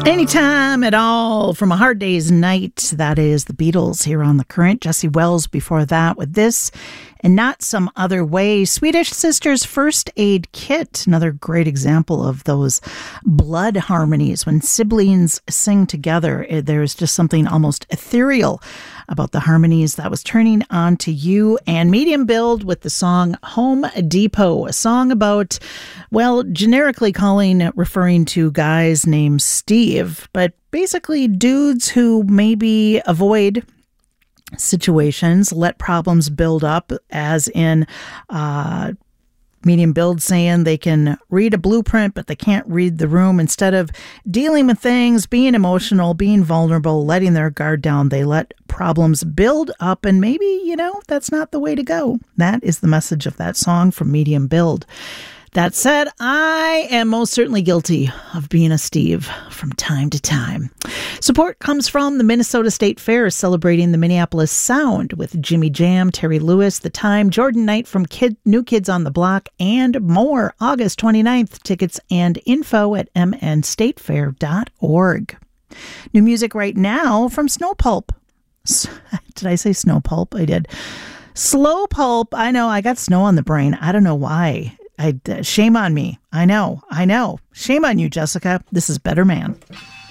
Anytime at all from A Hard Day's Night. That is the Beatles here on The Current. Jesse Wells before that with this and Not Some Other Way. Swedish Sisters First Aid Kit. Another great example of those blood harmonies. When siblings sing together, there's just something almost ethereal about the harmonies. That was Turning On to You, and Medium Build with the song Home Depot, a song about, well, generically referring to guys named Steve, but basically dudes who maybe avoid situations, let problems build up, as in Medium Build saying they can read a blueprint, but they can't read the room. Instead of dealing with things, being emotional, being vulnerable, letting their guard down, they let problems build up, and maybe, that's not the way to go. That is the message of that song from Medium Build. That said, I am most certainly guilty of being a Steve from time to time. Support comes from the Minnesota State Fair, celebrating the Minneapolis Sound with Jimmy Jam, Terry Lewis, The Time, Jordan Knight from New Kids on the Block, and more. August 29th. Tickets and info at mnstatefair.org. New music right now from Snow Pulp. Did I say Snow Pulp? I did. Slow Pulp. I know, I got snow on the brain. I don't know why. Shame on me. I know. Shame on you, Jessica. This is Better Man.